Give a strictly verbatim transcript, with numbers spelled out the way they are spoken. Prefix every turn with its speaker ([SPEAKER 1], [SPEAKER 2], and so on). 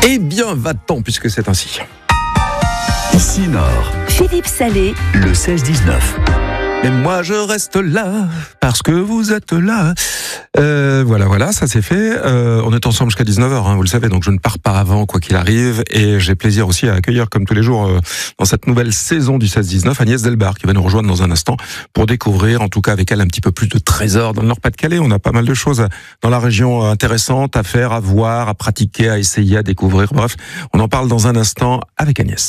[SPEAKER 1] Eh bien, va-t-on, puisque c'est ainsi.
[SPEAKER 2] Ici Nord,
[SPEAKER 3] Philippe Salé,
[SPEAKER 2] le seize dix-neuf.
[SPEAKER 1] Mais moi je reste là, parce que vous êtes là. Euh, voilà, voilà, ça c'est fait. Euh, on est ensemble jusqu'à dix-neuf heures, hein, vous le savez, donc je ne pars pas avant, quoi qu'il arrive. Et j'ai plaisir aussi à accueillir, comme tous les jours, euh, dans cette nouvelle saison du seize dix-neuf, Agnès Delbar, qui va nous rejoindre dans un instant pour découvrir, en tout cas avec elle, un petit peu plus de trésors dans le Nord-Pas-de-Calais. On a pas mal de choses dans la région intéressantes à faire, à voir, à pratiquer, à essayer, à découvrir. Bref, on en parle dans un instant avec Agnès.